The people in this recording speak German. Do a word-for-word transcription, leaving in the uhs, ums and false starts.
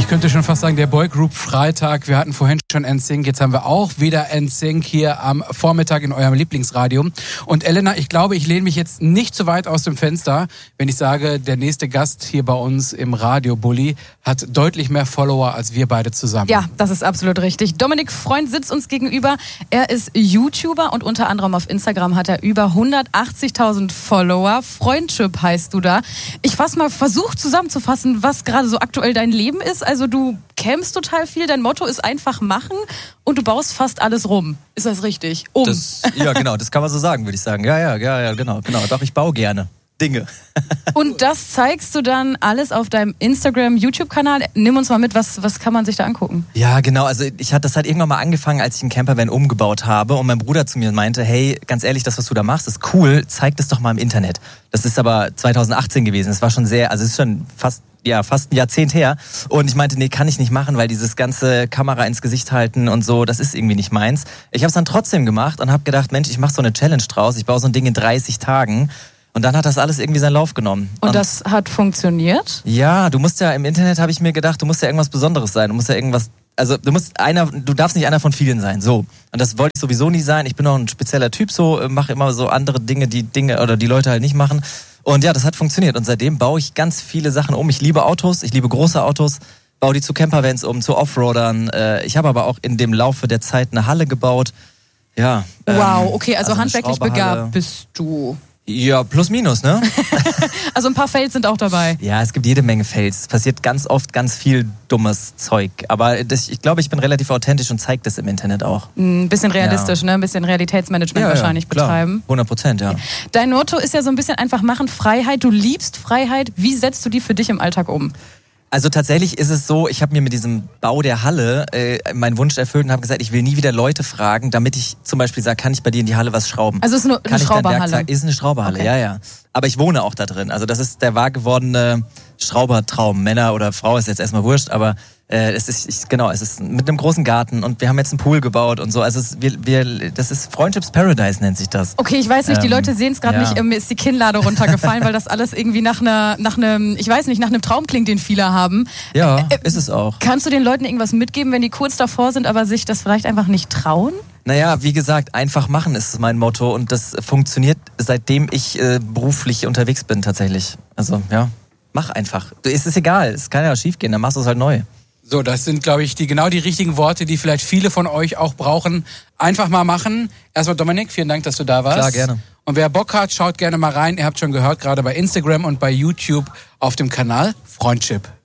Ich könnte schon fast sagen, der Boygroup Freitag. Wir hatten vorhin schon N Sync, jetzt haben wir auch wieder N Sync hier am Vormittag in eurem Lieblingsradio. Und Elena, ich glaube, ich lehne mich jetzt nicht zu weit aus dem Fenster, wenn ich sage, der nächste Gast hier bei uns im Radio Bulli hat deutlich mehr Follower als wir beide zusammen. Ja, das ist absolut richtig. Dominik Freund sitzt uns gegenüber. Er ist YouTuber und unter anderem auf Instagram hat er über hundertachtzigtausend Follower. Freundship heißt du da. Ich fass mal, versuch zusammenzufassen, was gerade so aktuell dein Leben ist. Also du campst total viel, dein Motto ist einfach machen und du baust fast alles rum. Ist das richtig? Um. Das, ja, genau, das kann man so sagen, würde ich sagen. Ja, ja, ja, ja, genau, genau. Doch, ich baue gerne Dinge. Und das zeigst du dann alles auf deinem Instagram-YouTube-Kanal. Nimm uns mal mit, was, was kann man sich da angucken? Ja, genau. Also ich hatte das halt irgendwann mal angefangen, als ich einen Campervan umgebaut habe und mein Bruder zu mir meinte, hey, ganz ehrlich, das, was du da machst, ist cool, zeig das doch mal im Internet. Das ist aber zweitausendachtzehn gewesen. Das war schon sehr, also es ist schon fast, ja, fast ein Jahrzehnt her. Und ich meinte, nee, kann ich nicht machen, weil dieses ganze Kamera ins Gesicht halten und so, das ist irgendwie nicht meins. Ich habe es dann trotzdem gemacht und habe gedacht, Mensch, ich mache so eine Challenge draus. Ich baue so ein Ding in dreißig Tagen. Und dann hat das alles irgendwie seinen Lauf genommen. Und, und das hat funktioniert? Ja, du musst ja, im Internet habe ich mir gedacht, du musst ja irgendwas Besonderes sein. Du musst ja irgendwas, also du musst einer, du darfst nicht einer von vielen sein, so. Und das wollte ich sowieso nie sein. Ich bin auch ein spezieller Typ, so, mache immer so andere Dinge, die Dinge oder die Leute halt nicht machen. Und ja, das hat funktioniert. Und seitdem baue ich ganz viele Sachen um. Ich liebe Autos, ich liebe große Autos, baue die zu Campervans um, zu Offroadern. Ich habe aber auch in dem Laufe der Zeit eine Halle gebaut. Ja. Wow, okay, also, also handwerklich Schrauberhalle. begabt bist du. Ja, plus minus, ne? Also ein paar Fails sind auch dabei. Ja, es gibt jede Menge Fails. Es passiert ganz oft ganz viel dummes Zeug. Aber das, ich glaube, ich bin relativ authentisch und zeige das im Internet auch. Ein bisschen realistisch, ja. Ne? Ein bisschen Realitätsmanagement ja, wahrscheinlich ja, klar. betreiben. hundert Prozent, ja. Dein Motto ist ja so ein bisschen einfach machen, Freiheit. Du liebst Freiheit. Wie setzt du die für dich im Alltag um? Also tatsächlich ist es so, ich habe mir mit diesem Bau der Halle äh, meinen Wunsch erfüllt und habe gesagt, ich will nie wieder Leute fragen, damit ich zum Beispiel sage, kann ich bei dir in die Halle was schrauben? Also es ist eine, eine Schrauberhalle? Ist eine Schrauberhalle, okay. ja, ja. Aber ich wohne auch da drin. Also das ist der wahr gewordene Schraubertraum. Männer oder Frau ist jetzt erstmal wurscht, aber äh, es ist ich, genau, es ist mit einem großen Garten und wir haben jetzt einen Pool gebaut und so. Also es, wir, wir, das ist Friendships Paradise nennt sich das. Okay, ich weiß nicht, ähm, die Leute sehen es gerade ja. nicht. Mir ist die Kinnlade runtergefallen, weil das alles irgendwie nach einer, nach einem, ich weiß nicht, nach einem Traum klingt, den viele haben. Ja, äh, ist es auch. Kannst du den Leuten irgendwas mitgeben, wenn die kurz davor sind, aber sich das vielleicht einfach nicht trauen? Naja, wie gesagt, einfach machen ist mein Motto und das funktioniert, seitdem ich äh, beruflich unterwegs bin tatsächlich. Also, ja, mach einfach. Es ist egal, es kann ja schief gehen, dann machst du es halt neu. So, das sind, glaube ich, die genau die richtigen Worte, die vielleicht viele von euch auch brauchen. Einfach mal machen. Erstmal Dominik, vielen Dank, dass du da warst. Klar, gerne. Und wer Bock hat, schaut gerne mal rein. Ihr habt schon gehört, gerade bei Instagram und bei YouTube auf dem Kanal Freundship.